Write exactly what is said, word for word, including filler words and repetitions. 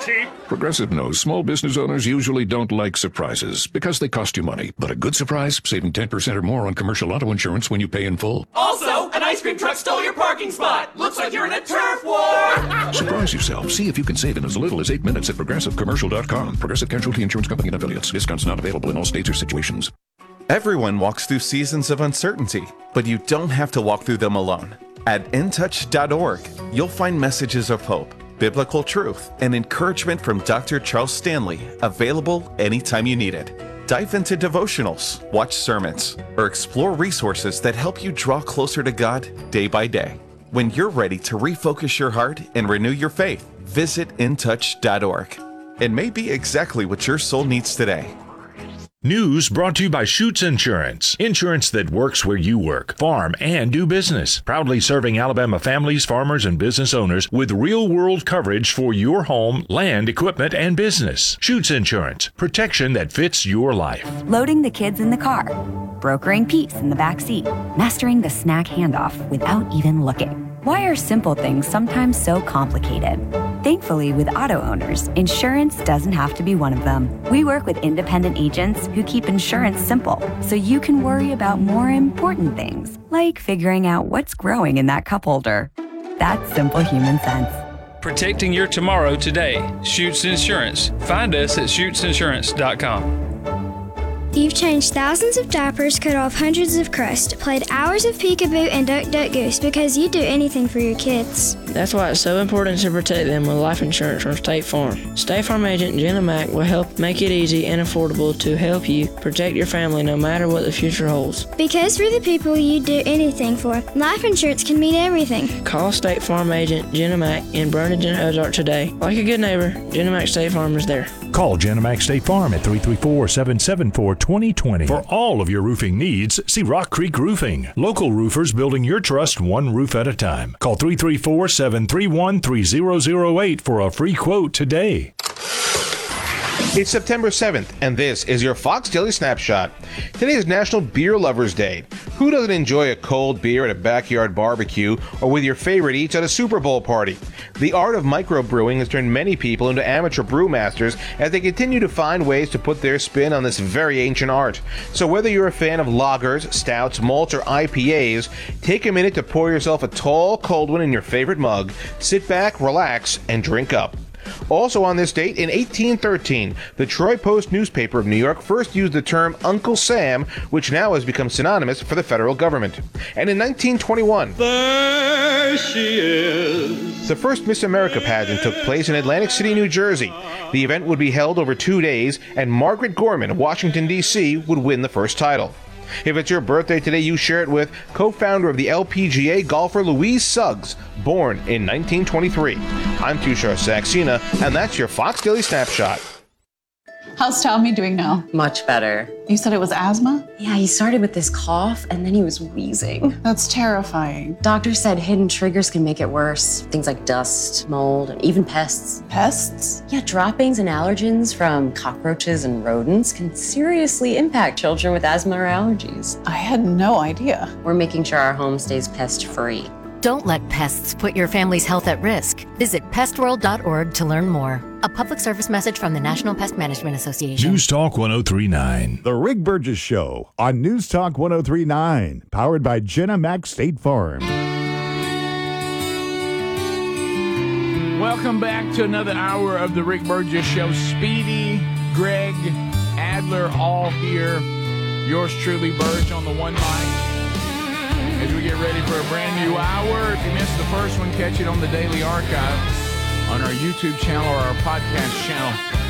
cheap. Progressive knows small business owners usually don't like surprises because they cost you money. But a good surprise, saving ten percent or more on commercial auto insurance when you pay in full. Also, an ice cream truck stole your parking spot. Looks like you're in a turf war. Surprise yourself. See if you can save in as little as eight minutes at progressive commercial dot com. Progressive Casualty Insurance Company and affiliates. Discounts not available in all states or situations. Everyone walks through seasons of uncertainty, but you don't have to walk through them alone. At in touch dot org, you'll find messages of hope, biblical truth, and encouragement from Doctor Charles Stanley, available anytime you need it. Dive into devotionals, watch sermons, or explore resources that help you draw closer to God day by day. When you're ready to refocus your heart and renew your faith, visit in touch dot org. It may be exactly what your soul needs today. News brought to you by Schutz Insurance. Insurance that works where you work, farm, and do business. Proudly serving Alabama families, farmers, and business owners with real-world coverage for your home, land, equipment, and business. Schutz Insurance. Protection that fits your life. Loading the kids in the car. Brokering peace in the back seat. Mastering the snack handoff without even looking. Why are simple things sometimes so complicated? Thankfully, with auto owners, insurance doesn't have to be one of them. We work with independent agents who keep insurance simple, so you can worry about more important things, like figuring out what's growing in that cup holder. That's simple human sense. Protecting your tomorrow today. Schutz Insurance. Find us at schutz insurance dot com. You've changed thousands of diapers, cut off hundreds of crusts, played hours of peekaboo and duck duck goose because you'd do anything for your kids. That's why it's so important to protect them with life insurance from State Farm. State Farm agent Jenna Mack will help make it easy and affordable to help you protect your family no matter what the future holds. Because for the people you'd do anything for, life insurance can mean everything. Call State Farm agent Jenna Mack in Burlington, Ozark today. Like a good neighbor, Jenna Mack State Farm is there. Call Jenna Mack State Farm at three three four, seven seven four, two zero two zero. For all of your roofing needs, see Rock Creek Roofing. Local roofers building your trust one roof at a time. Call three three four, seven three one, three zero zero eight for a free quote today. It's September seventh, and this is your Fox Daily Snapshot. Today is National Beer Lovers Day. Who doesn't enjoy a cold beer at a backyard barbecue or with your favorite eats at a Super Bowl party? The art of microbrewing has turned many people into amateur brewmasters as they continue to find ways to put their spin on this very ancient art. So whether you're a fan of lagers, stouts, malts, or I P As, take a minute to pour yourself a tall, cold one in your favorite mug, sit back, relax, and drink up. Also on this date, in eighteen thirteen, the Troy Post newspaper of New York first used the term Uncle Sam, which now has become synonymous for the federal government. And in nineteen twenty-one, there she is. The first Miss America pageant took place in Atlantic City, New Jersey. The event would be held over two days, and Margaret Gorman of Washington, D C would win the first title. If it's your birthday today, you share it with co-founder of the L P G A golfer Louise Suggs, born in nineteen twenty-three. I'm Tushar Saxena, and that's your Fox Daily Snapshot. How's Tommy doing now? Much better. You said it was asthma? Yeah, he started with this cough and then he was wheezing. That's terrifying. Doctors said hidden triggers can make it worse. Things like dust, mold, and even pests. Pests? Yeah, droppings and allergens from cockroaches and rodents can seriously impact children with asthma or allergies. I had no idea. We're making sure our home stays pest-free. Don't let pests put your family's health at risk. Visit pest world dot org to learn more. A public service message from the National Pest Management Association. News Talk one oh three point nine. The Rick Burgess Show on News Talk one oh three point nine. Powered by Jenna Mack State Farm. Welcome back to another hour of the Rick Burgess Show. Speedy, Greg, Adler, all here. Yours truly, Burge, on the one mic. As we get ready for a brand new hour. If you missed the first one, catch it on the Daily Archive on our YouTube channel or our podcast channel.